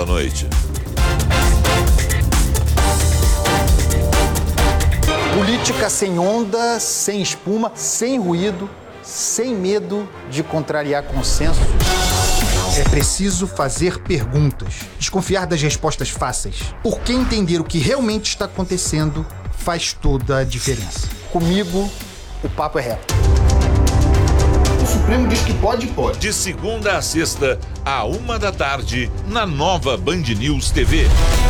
da noite. Política sem onda, sem espuma, sem ruído, sem medo de contrariar consenso. É preciso fazer perguntas, desconfiar das respostas fáceis, porque entender o que realmente está acontecendo faz toda a diferença. Comigo, o papo é reto. O Supremo diz que pode. De segunda a sexta, à 13h, na nova Band News TV.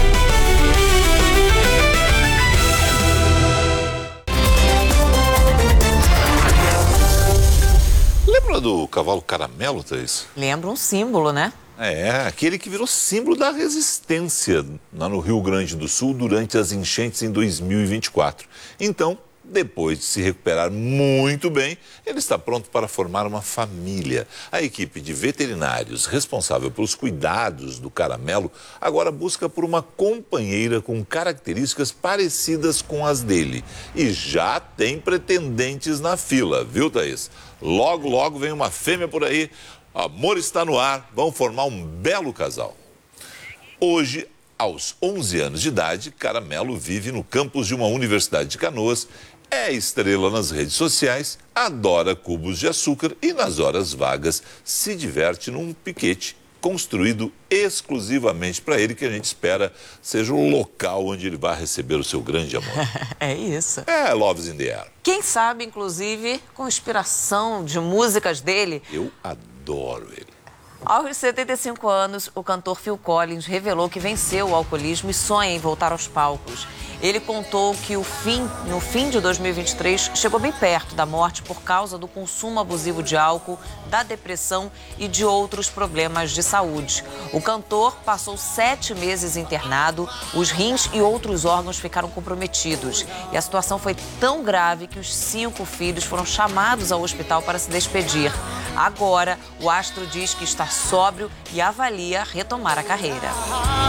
Lembra do cavalo Caramelo, Thaís? Lembra um símbolo, né? É, aquele que virou símbolo da resistência lá no Rio Grande do Sul durante as enchentes em 2024. Então, depois de se recuperar muito bem, ele está pronto para formar uma família. A equipe de veterinários responsável pelos cuidados do Caramelo agora busca por uma companheira com características parecidas com as dele. E já tem pretendentes na fila, viu, Thaís? Logo, logo vem uma fêmea por aí. Amor está no ar, vão formar um belo casal. Hoje, aos 11 anos de idade, Caramelo vive no campus de uma universidade de Canoas, é estrela nas redes sociais, adora cubos de açúcar e nas horas vagas se diverte num piquete construído exclusivamente para ele, que a gente espera seja o local onde ele vai receber o seu grande amor. É isso. É Love's in the Air. Quem sabe, inclusive, com inspiração de músicas dele. Eu adoro ele. Aos 75 anos, o cantor Phil Collins revelou que venceu o alcoolismo e sonha em voltar aos palcos. Ele contou que no fim de 2023 chegou bem perto da morte por causa do consumo abusivo de álcool, da depressão e de outros problemas de saúde. O cantor passou 7 meses internado, os rins e outros órgãos ficaram comprometidos. E a situação foi tão grave que os 5 filhos foram chamados ao hospital para se despedir. Agora, o astro diz que está sóbrio e avalia retomar a carreira.